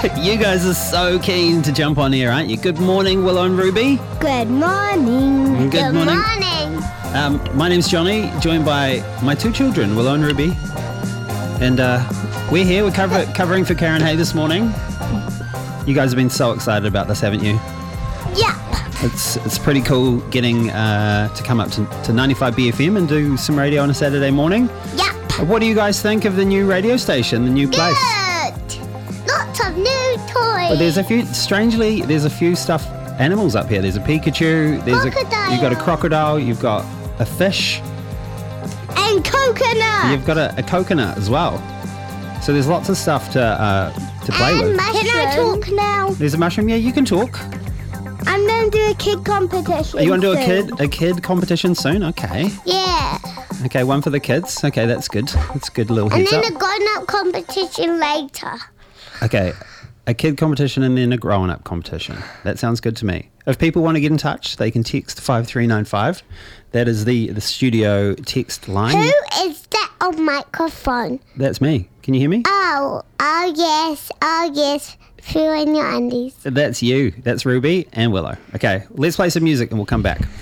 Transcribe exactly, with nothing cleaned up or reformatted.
You guys are so keen to jump on air, aren't you? Good morning, Willow and Ruby. Good morning. Good, Good morning. morning. Um, my name's Johnny, joined by my two children, Willow and Ruby. And uh, we're here, we're cover- covering for Karen Hay this morning. You guys have been so excited about this, haven't you? Yep. It's it's pretty cool getting uh, to come up to, to ninety-five B F M and do some radio on a Saturday morning. Yep. What do you guys think of the new radio station, the new place? Good. Lots of new toys. Well, there's a few, strangely, there's a few stuffed animals up here. There's a Pikachu, there's Crocodile. a, you've got a crocodile, you've got a fish, And coconut. you've got a, a coconut as well. So there's lots of stuff to uh, to play and with. mushroom. Can I talk now? There's a mushroom, yeah, you can talk. I'm going to do a kid competition. You want to do a soon. kid a kid competition soon? Okay. Yeah. Okay, one for the kids. Okay, that's good. That's a good little And heads then up. a grown-up competition later. Okay, a kid competition and then a grown-up competition. That sounds good to me. If people want to get in touch, they can text five three nine five. That is the, the studio text line. Who is that on microphone? That's me. Can you hear me? Oh, oh yes, oh yes. Feel in your undies. That's you. That's Ruby and Willow. Okay, let's play some music and we'll come back.